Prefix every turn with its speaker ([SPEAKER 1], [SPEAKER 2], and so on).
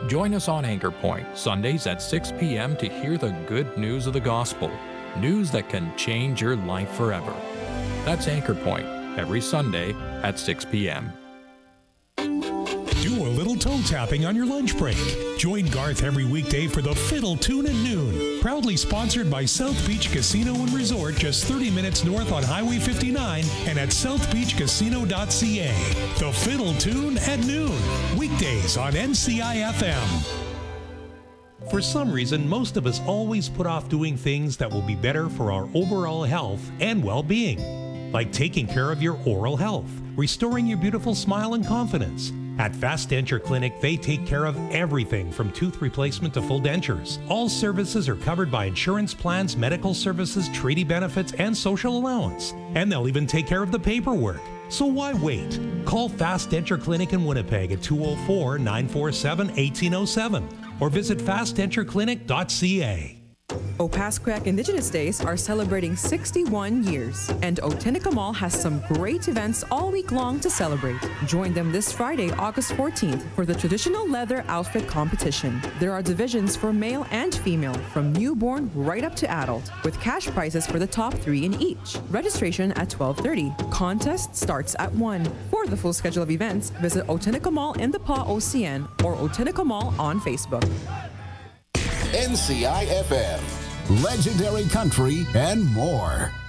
[SPEAKER 1] Join us on Anchor Point, Sundays at 6 p.m. to hear the good news of the gospel, news that can change your life forever. That's Anchor Point, every Sunday at 6 p.m.
[SPEAKER 2] Do a little toe tapping on your lunch break. Join Garth every weekday for the Fiddle Tune at noon. Proudly sponsored by South Beach Casino and Resort, just 30 minutes north on Highway 59 and at southbeachcasino.ca. The Fiddle Tune at noon. Weekdays on NCI-FM. For some reason, most of us always put off doing things that will be better for our overall health and well-being. Like taking care of your oral health, restoring your beautiful smile and confidence. At Fast Denture Clinic, they take care of everything from tooth replacement to full dentures. All services are covered by insurance plans, medical services, treaty benefits, and social allowance. And they'll even take care of the paperwork. So why wait? Call Fast Denture Clinic in Winnipeg at 204-947-1807 or visit fastdentureclinic.ca.
[SPEAKER 3] Opaskwayak Indigenous Days are celebrating 61 years, and Otenica Mall has some great events all week long to celebrate. Join them this Friday, August 14th, for the traditional leather outfit competition. There are divisions for male and female, from newborn right up to adult, with cash prizes for the top 3 in each. Registration at 12:30. Contest starts at 1. For the full schedule of events, visit Otenica Mall in the PA OCN or Otenica Mall on Facebook.
[SPEAKER 4] NCI-FM, legendary country and more.